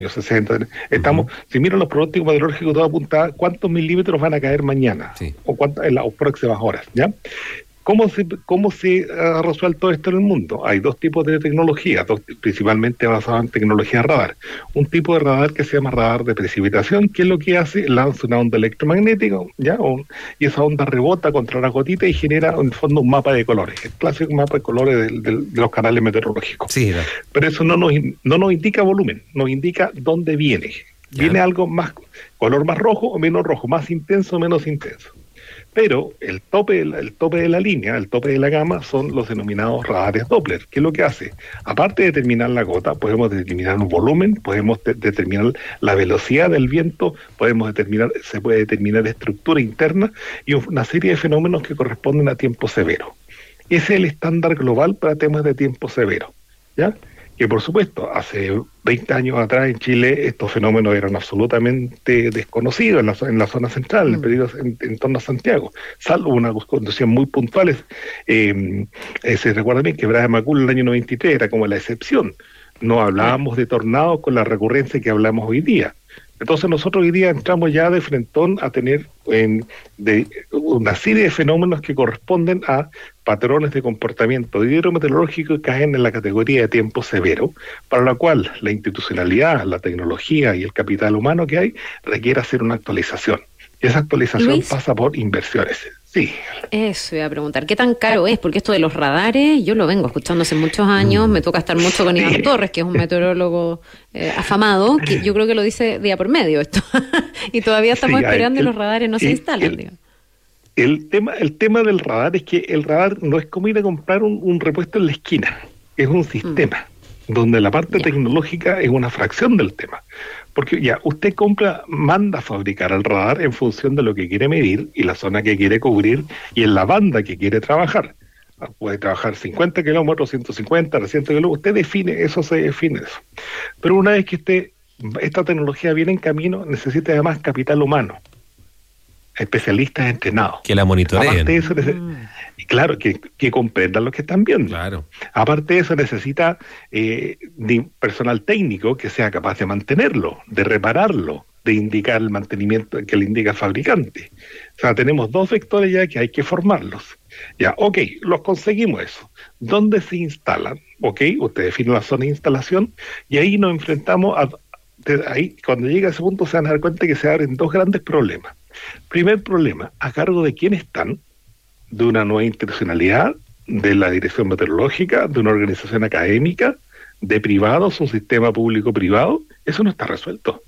60. Si miran los pronósticos meteorológicos, todo apunta a cuántos milímetros van a caer mañana, Sí. o cuánto en las próximas horas, ¿ya? ¿Cómo se ha resuelto esto en el mundo? Hay dos tipos de tecnología, principalmente basadas en tecnología radar. Un tipo de radar que se llama radar de precipitación, que es lo que hace, lanza una onda electromagnética, ¿ya? Y esa onda rebota contra la gotita y genera en el fondo un mapa de colores, el clásico mapa de colores de los canales meteorológicos. Sí, Pero eso no nos indica volumen, nos indica dónde viene. Ya. Viene algo más, color más rojo o menos rojo, más intenso o menos intenso. Pero el tope de la línea, el tope de la gama, son los denominados radares Doppler. ¿Qué es lo que hace? Aparte de determinar la gota, podemos determinar un volumen, podemos determinar la velocidad del viento, se puede determinar estructura interna y una serie de fenómenos que corresponden a tiempo severo. Ese es el estándar global para temas de tiempo severo, ¿ya? Que por supuesto, hace 20 años atrás en Chile estos fenómenos eran absolutamente desconocidos en la zona central, en torno a Santiago, salvo unas condiciones muy puntuales. Se recuerda bien que Brás de Macul en el año 93 era como la excepción. No hablábamos de tornados con la recurrencia que hablamos hoy día. Entonces nosotros hoy día entramos ya de frentón a tener una serie de fenómenos que corresponden a patrones de comportamiento hidrometeorológico que caen en la categoría de tiempo severo, para la cual la institucionalidad, la tecnología y el capital humano que hay requiere hacer una actualización. Y esa actualización Luis, pasa por inversiones. Sí. eso iba a preguntar. ¿Qué tan caro es? Porque esto de los radares, yo lo vengo escuchando hace muchos años. Me toca estar mucho con Iván Torres, que es un meteorólogo afamado, que yo creo que lo dice día por medio esto. Y todavía estamos esperando y los radares no se instalan, digamos. El tema del radar es que el radar no es como ir a comprar un repuesto en la esquina, es un sistema, donde la parte tecnológica es una fracción del tema. Porque ya, usted manda a fabricar el radar en función de lo que quiere medir y la zona que quiere cubrir y en la banda que quiere trabajar. Puede trabajar 50 kilómetros, 150, 300 kilómetros, usted se define eso. Pero una vez que esta tecnología viene en camino, necesita además capital humano, especialistas entrenados. Que la monitoreen. Aparte de eso, claro, que comprendan lo que están viendo. Claro. Aparte de eso, necesita personal técnico que sea capaz de mantenerlo, de repararlo, de indicar el mantenimiento que le indica el fabricante. O sea, tenemos dos vectores ya que hay que formarlos. Ya, ok, los conseguimos eso. ¿Dónde se instalan? Ok, usted define la zona de instalación y ahí nos enfrentamos ahí, cuando llega a ese punto se van a dar cuenta que se abren dos grandes problemas. Primer problema, ¿a cargo de quién están? De una nueva institucionalidad, de la dirección meteorológica, de una organización académica, de privados, un sistema público-privado. Eso no está resuelto.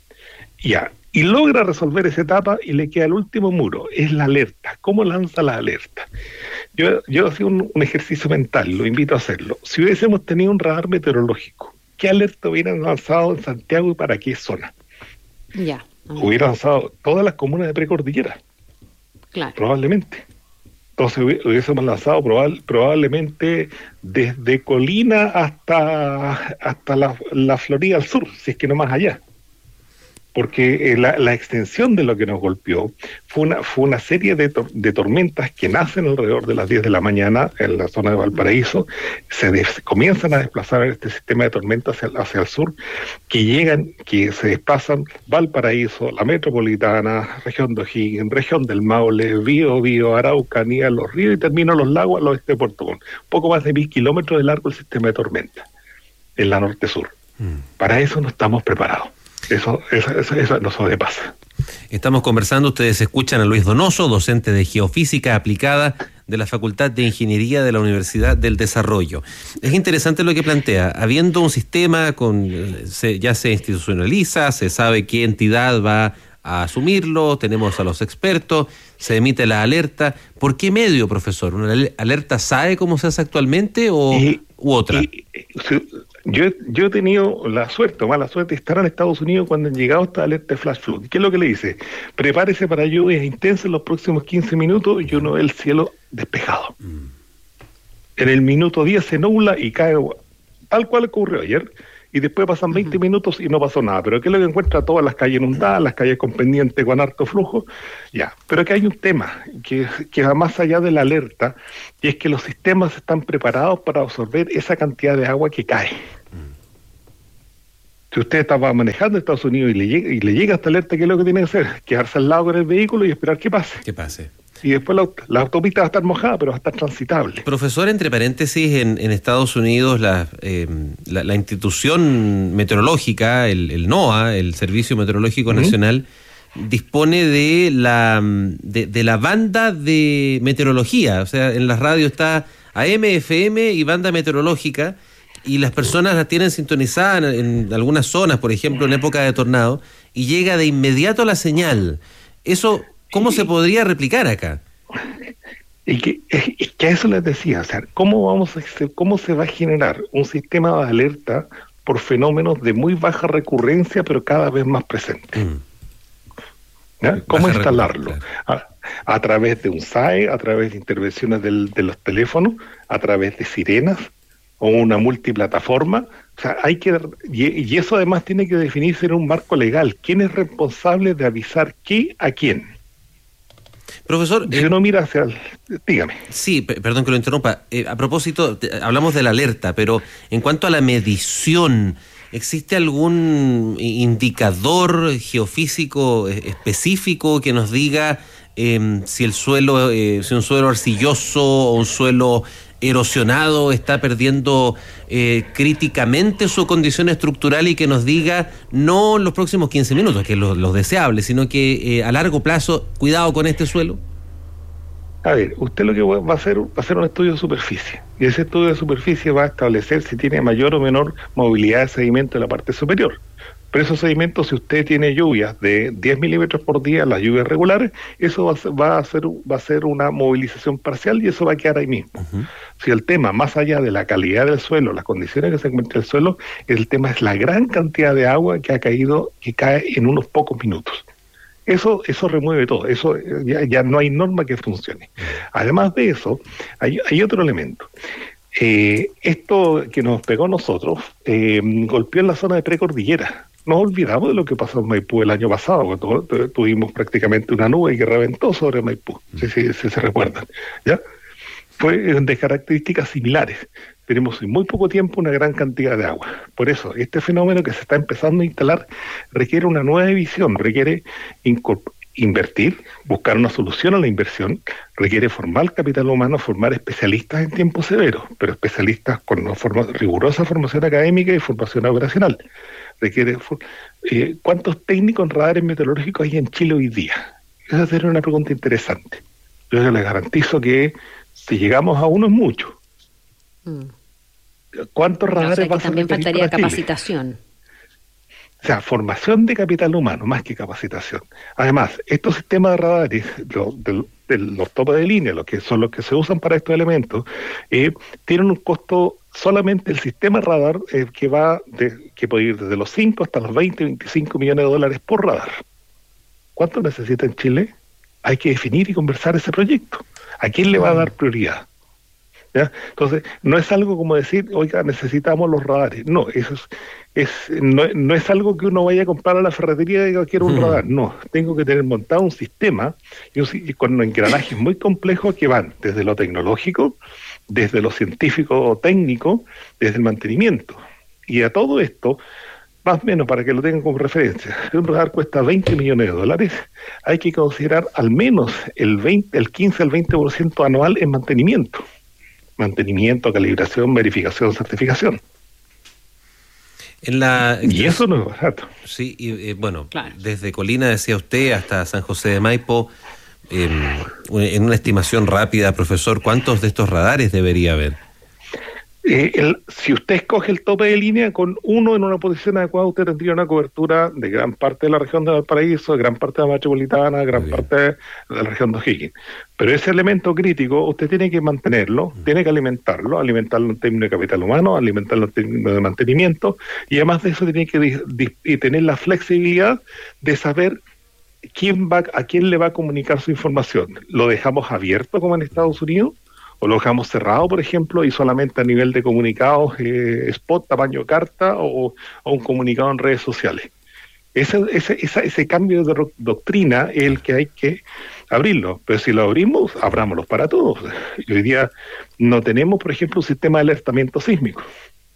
Ya, y logra resolver esa etapa y le queda el último muro, es la alerta. ¿Cómo lanza la alerta? Yo hacía un ejercicio mental, lo invito a hacerlo. Si hubiésemos tenido un radar meteorológico, ¿qué alerta hubieran lanzado en Santiago y para qué zona? Ya. Hubieran lanzado todas las comunas de precordillera. Claro. Probablemente. Entonces hubiésemos lanzado probablemente desde Colina hasta la Florida al sur, si es que no más allá. Porque la extensión de lo que nos golpeó fue una serie de tormentas que nacen alrededor de las 10 de la mañana en la zona de Valparaíso, comienzan a desplazar este sistema de tormentas hacia el sur, que se desplazan Valparaíso, la metropolitana, región de O'Higgins, región del Maule, Biobío, Araucanía, los ríos y terminan los lagos al oeste de Puerto Montt. Poco más de 1.000 kilómetros de largo el sistema de tormentas en la norte-sur. Para eso no estamos preparados. Eso no sobrepasa. Estamos conversando, ustedes escuchan a Luis Donoso, docente de Geofísica Aplicada de la Facultad de Ingeniería de la Universidad del Desarrollo. Es interesante lo que plantea, habiendo un sistema ya se institucionaliza, se sabe qué entidad va a asumirlo, tenemos a los expertos, se emite la alerta. ¿Por qué medio, profesor? ¿Una alerta SAE como se hace actualmente u otra? Yo he tenido la suerte o mala suerte de estar en Estados Unidos cuando han llegado esta alerta de flash flood. ¿Qué es lo que le dice? Prepárese para lluvias intensas en los próximos 15 minutos y uno ve el cielo despejado. En el minuto 10 se nubla y cae tal cual ocurrió ayer, y después pasan 20 minutos y no pasó nada. Pero ¿qué es lo que encuentra? Todas las calles inundadas, las calles con pendiente con harto flujo, ya. Pero que hay un tema que va más allá de la alerta, y es que los sistemas están preparados para absorber esa cantidad de agua que cae. Si usted estaba manejando en Estados Unidos y le llega esta alerta, ¿qué es lo que tiene que hacer? Quedarse al lado con el vehículo y esperar que pase. Que pase. Y después la autopista va a estar mojada, pero va a estar transitable. Profesor, entre paréntesis, en Estados Unidos la institución meteorológica, el NOAA, el Servicio Meteorológico Nacional, dispone de la banda de meteorología. O sea, en la radio está AM, FM y banda meteorológica, y las personas la tienen sintonizada en algunas zonas, por ejemplo, en época de tornado, y llega de inmediato la señal. Eso, ¿cómo se podría replicar acá? Y que a eso les decía, o sea, ¿cómo se va a generar un sistema de alerta por fenómenos de muy baja recurrencia, pero cada vez más presentes? ¿Cómo instalarlo? Claro. A través de un SAE, a través de intervenciones de los teléfonos, a través de sirenas o una multiplataforma. O sea, y eso además tiene que definirse en un marco legal. ¿Quién es responsable de avisar qué a quién? Profesor, si uno mira dígame. Sí, perdón que lo interrumpa. A propósito, hablamos de la alerta, pero en cuanto a la medición, ¿existe algún indicador geofísico específico que nos diga si un suelo arcilloso o un suelo erosionado está perdiendo críticamente su condición estructural, y que nos diga, no en los próximos 15 minutos, que es lo deseable, sino que a largo plazo, cuidado con este suelo? A ver, usted lo que va a hacer un estudio de superficie, y ese estudio de superficie va a establecer si tiene mayor o menor movilidad de sedimento en la parte superior. Pero esos sedimentos, si usted tiene lluvias de 10 milímetros por día, las lluvias regulares, eso va a ser una movilización parcial, y eso va a quedar ahí mismo. Uh-huh. Si el tema, más allá de la calidad del suelo, las condiciones que se encuentra el suelo, el tema es la gran cantidad de agua que cae en unos pocos minutos. Eso remueve todo, eso ya no hay norma que funcione. Además de eso, hay otro elemento. Esto que nos pegó a nosotros golpeó en la zona de precordillera. Nos olvidamos de lo que pasó en Maipú el año pasado, cuando tuvimos prácticamente una nube que reventó sobre Maipú, si se recuerdan, ¿ya? Fue de características similares. Tenemos en muy poco tiempo una gran cantidad de agua. Por eso, este fenómeno que se está empezando a instalar requiere una nueva visión, requiere invertir, buscar una solución a la inversión, requiere formar capital humano, formar especialistas en tiempos severos, pero especialistas con una rigurosa formación académica y formación operacional. Requiere ¿cuántos técnicos en radares meteorológicos hay en Chile hoy día? Esa sería una pregunta interesante. Yo les garantizo que si llegamos a uno es mucho. ¿Cuántos radares va a ser? También faltaría capacitación. O sea, formación de capital humano, más que capacitación. Además, estos sistemas de radares, los topes de línea, los que son los que se usan para estos elementos, tienen un costo, solamente el sistema radar, que puede ir desde los 5 hasta los 20, 25 millones de dólares por radar. ¿Cuánto necesita en Chile? Hay que definir y conversar ese proyecto. ¿A quién le va a dar prioridad? ¿Ya? Entonces, no es algo como decir, oiga, necesitamos los radares. No, no es algo que uno vaya a comprar a la ferretería y diga, quiero un radar. No, tengo que tener montado un sistema y con engranajes muy complejos que van desde lo tecnológico, desde lo científico o técnico, desde el mantenimiento. Y a todo esto, más o menos para que lo tengan como referencia, si un radar cuesta 20 millones de dólares, hay que considerar al menos el 15 al 20% anual en mantenimiento. Mantenimiento, calibración, verificación, certificación. Y eso no es barato. Sí, y bueno, claro. Desde Colina, decía usted, hasta San José de Maipo, en una estimación rápida, profesor, ¿cuántos de estos radares debería haber? Si usted escoge el tope de línea, con uno en una posición adecuada, usted tendría una cobertura de gran parte de la región de Valparaíso, de gran parte de la metropolitana, de gran parte de la región de O'Higgins. Pero ese elemento crítico, usted tiene que mantenerlo, tiene que alimentarlo en términos de capital humano, alimentarlo en términos de mantenimiento, y además de eso tiene que tener la flexibilidad de saber a quién le va a comunicar su información. ¿Lo dejamos abierto como en Estados Unidos? ¿O lo dejamos cerrado, por ejemplo, y solamente a nivel de comunicados, spot, tamaño carta, o un comunicado en redes sociales? Ese cambio de doctrina es el que hay que abrirlo. Pero si lo abrimos, abrámoslo para todos. Y hoy día no tenemos, por ejemplo, un sistema de alertamiento sísmico.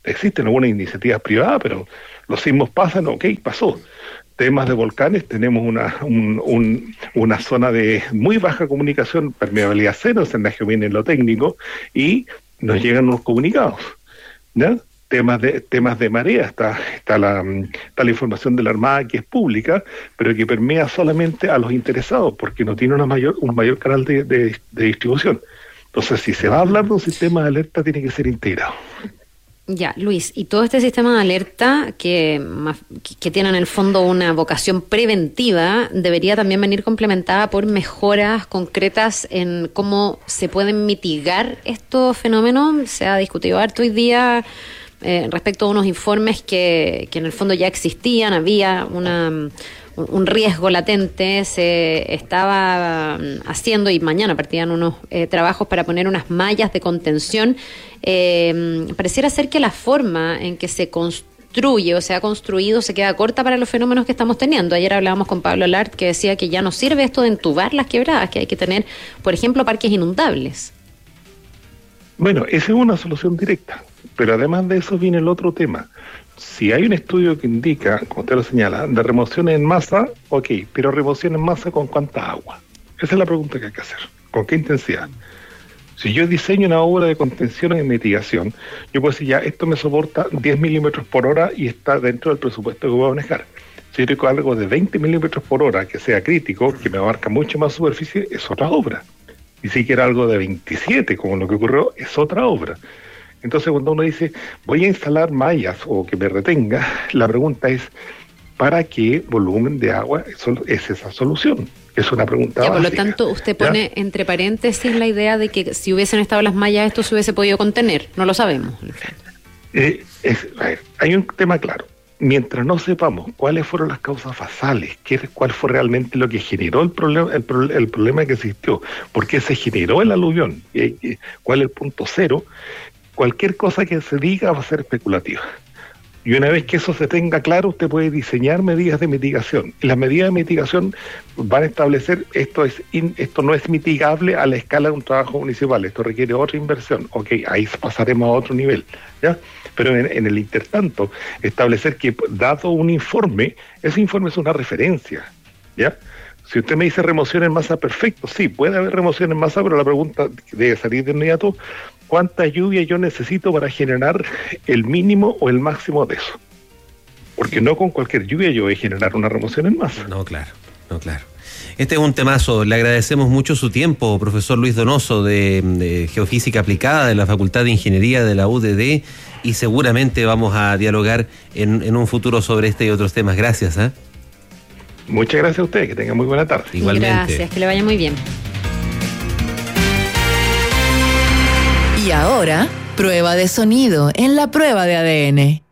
Existen algunas iniciativas privadas, pero los sismos pasan, ok, pasó. Temas de volcanes, tenemos una zona de muy baja comunicación, permeabilidad cero, Cernaje viene en lo técnico, y nos llegan unos comunicados, ¿ya? Temas de marea, está la información de la Armada que es pública, pero que permea solamente a los interesados, porque no tiene un mayor canal de distribución. Entonces, si se va a hablar de un sistema de alerta, tiene que ser integrado. Ya, Luis, y todo este sistema de alerta que tiene en el fondo una vocación preventiva, debería también venir complementada por mejoras concretas en cómo se pueden mitigar estos fenómenos. Se ha discutido harto hoy día respecto a unos informes que en el fondo ya existían, había un riesgo latente, se estaba haciendo y mañana partían unos trabajos para poner unas mallas de contención. Pareciera ser que la forma en que se construye o se ha construido se queda corta para los fenómenos que estamos teniendo. Ayer hablábamos con Pablo Lart, que decía que ya no sirve esto de entubar las quebradas, que hay que tener, por ejemplo, parques inundables. Bueno, esa es una solución directa, pero además de eso viene el otro tema. Si hay un estudio que indica, como usted lo señala, de remoción en masa, ok, pero remoción en masa ¿con cuánta agua? Esa es la pregunta que hay que hacer. ¿Con qué intensidad? Si yo diseño una obra de contención y mitigación, yo puedo decir, ya, esto me soporta 10 milímetros por hora y está dentro del presupuesto que voy a manejar. Si yo tengo algo de 20 milímetros por hora que sea crítico, que me abarca mucho más superficie, es otra obra. Y si quiero algo de 27, como lo que ocurrió, es otra obra. Entonces, cuando uno dice, voy a instalar mallas o que me retenga, la pregunta es, ¿para qué volumen de agua es esa solución? Es una pregunta básica. Por lo tanto, usted pone entre paréntesis la idea de que si hubiesen estado las mallas, esto se hubiese podido contener. No lo sabemos. A ver, hay un tema claro. Mientras no sepamos cuáles fueron las causas basales, cuál fue realmente lo que generó el problema que existió, por qué se generó el aluvión, cuál es el punto cero, cualquier cosa que se diga va a ser especulativa. Y una vez que eso se tenga claro, usted puede diseñar medidas de mitigación. Y las medidas de mitigación van a establecer, esto no es mitigable a la escala de un trabajo municipal, esto requiere otra inversión. Ok, ahí pasaremos a otro nivel, ¿ya? Pero en el intertanto, establecer que, dado un informe, ese informe es una referencia, ¿ya? Si usted me dice remoción en masa, perfecto, sí, puede haber remoción en masa, pero la pregunta debe salir de inmediato, ¿cuánta lluvia yo necesito para generar el mínimo o el máximo de eso? Porque no con cualquier lluvia yo voy a generar una remoción en masa. No, claro. Este es un temazo. Le agradecemos mucho su tiempo, profesor Luis Donoso, de Geofísica Aplicada de la Facultad de Ingeniería de la UDD, y seguramente vamos a dialogar en un futuro sobre este y otros temas. Gracias. Muchas gracias a ustedes, que tengan muy buena tarde. Igualmente. Gracias, que le vaya muy bien. Y ahora, prueba de sonido en la prueba de ADN.